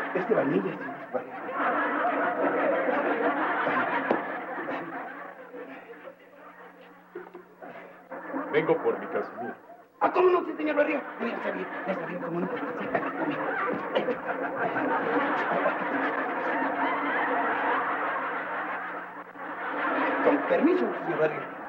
Es de vainilla, señor Barriga. Vengo por mi Casimiro. Ah, ¿cómo no, señor Barriga? Ya sabía, cómo no. Con permiso, señor Barriga.